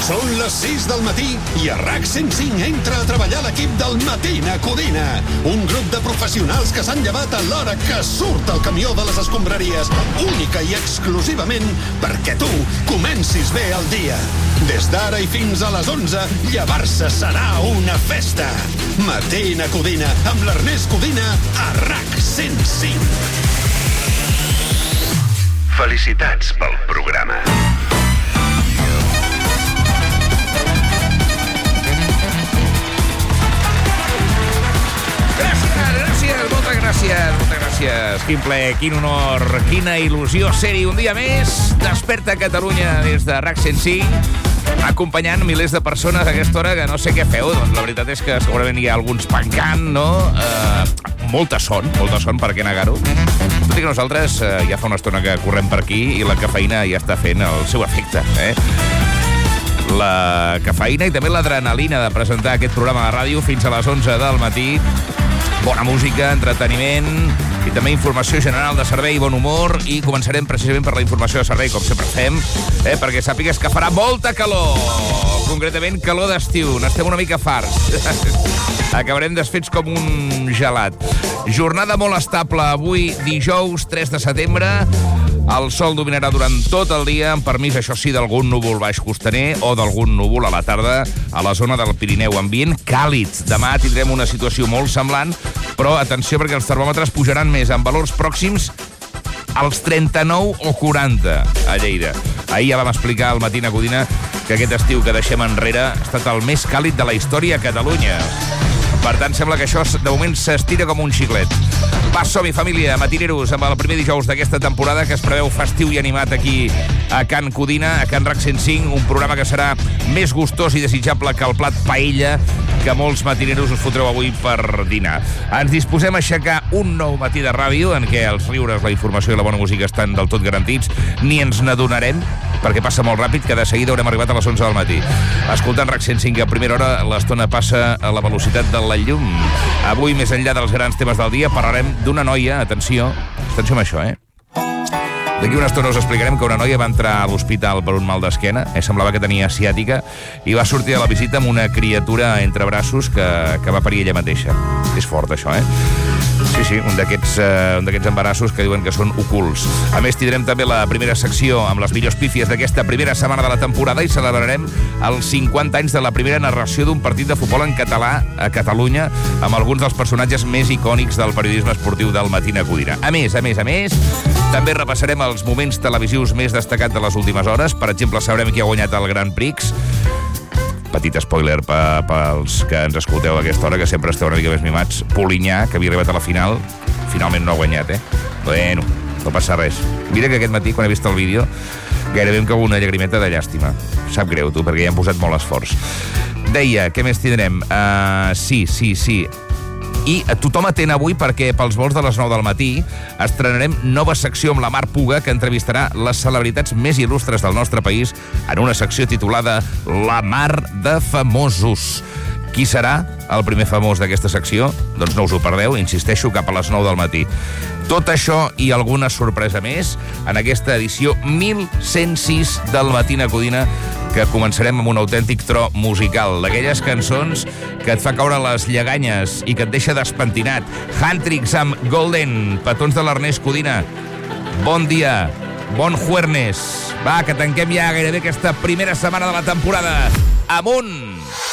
Són les 6 del matí i a RAC 105 entra a treballar l'equip del Matina Codina. Un grup de professionals que s'han llevat a l'hora que surt el camió de les escombraries, única i exclusivament perquè tu comencis bé el dia. Des d'ara i fins a les 11, llevar-se serà una festa. Matina Codina, amb l'Ernest Codina, a RAC 105. Felicitats pel programa. Moltes gràcies. Quin plaer, quin honor, quina il·lusió ser-hi un dia més. Desperta Catalunya des de RAC 105, acompanyant milers de persones a aquesta hora que no sé què feu. Doncs la veritat és que segurament hi ha alguns pencant, no? Molta son, per què negar-ho? Tot i que nosaltres ja fa una estona que correm per aquí i la cafeïna ja està fent el seu efecte, La cafeïna i també l'adrenalina de presentar aquest programa de ràdio fins a les 11 del matí. Bona música, entreteniment i també informació general de servei i bon humor. I començarem precisament per la informació de servei, com sempre fem, perquè sàpigues que farà molta calor. Concretament, calor d'estiu. N'estem una mica farts. Acabarem desfets com un gelat. Jornada molt estable avui, dijous 3 de setembre. El sol dominarà durant tot el dia, amb permís, això sí, d'algun núvol baix costaner o d'algun núvol a la tarda a la zona del Pirineu. Ambient càlid. Demà tindrem una situació molt semblant, però atenció perquè els termòmetres pujaran més en valors pròxims als 39 o 40 a Lleida. Ahir ja vam explicar al Matina Codina que aquest estiu que deixem enrere ha estat el més càlid de la història a Catalunya. Per tant, sembla que això de moment s'estira com un xiclet. Va, som-hi, família, matineros, amb el primer dijous d'aquesta temporada que es preveu festiu i animat aquí a Can Codina, a Can RAC 105, un programa que serà més gustós i desitjable que el plat paella que molts matineros us fotreu avui per dinar. Ens disposem a aixecar un nou matí de ràdio en què els riures, la informació i la bona música estan del tot garantits. Ni ens n'adonarem, perquè passa molt ràpid, que de seguida haurem arribat a les 11 del matí. Escoltant RAC 105 a primera hora, l'estona passa a la velocitat de la llum. Avui, més enllà dels grans temes del dia, parlarem d'una noia, atenció amb això, D'aquí una estona us explicarem que una noia va entrar a l'hospital per un mal d'esquena, semblava que tenia ciàtica, i va sortir de la visita amb una criatura entre braços que va parir ella mateixa. És fort, això, Sí, un d'aquests embarassos que diuen que són ocults. A més, tindrem també la primera secció amb les millors pífies d'aquesta primera setmana de la temporada i celebrarem els 50 anys de la primera narració d'un partit de futbol en català a Catalunya amb alguns dels personatges més icònics del periodisme esportiu del Matina Codina. A més, també repassarem els moments televisius més destacats de les últimes hores. Per exemple, sabrem qui ha guanyat el Grand Prix. Petit spoiler pels que ens escolteu a aquesta hora, que sempre esteu una mica més mimats. Polinyà, que havia arribat a la final, finalment no ha guanyat, Bueno, no passa res. Mira que aquest matí, quan he vist el vídeo, gairebé em cau una llagrimeta de llàstima. Sap greu, tu, perquè ja hem posat molt esforç. Deia, què més tindrem? Sí. I tothom atent avui perquè pels vols de les 9 del matí estrenarem nova secció amb la Mar Puga, que entrevistarà les celebritats més il·lustres del nostre país en una secció titulada La Mar de Famosos. Qui serà el primer famós d'aquesta secció? Doncs no us ho perdeu, insisteixo, cap a les 9 del matí. Tot això i alguna sorpresa més en aquesta edició 1106 del Matina Codina, que començarem amb un autèntic tro musical, d'aquelles cançons que et fa caure les lleganyes i que et deixa despentinat. Handtricks amb Golden, petons de l'Ernest Codina. Bon dia, bon jueves. Va, que tanquem ja gairebé aquesta primera setmana de la temporada. Amunt!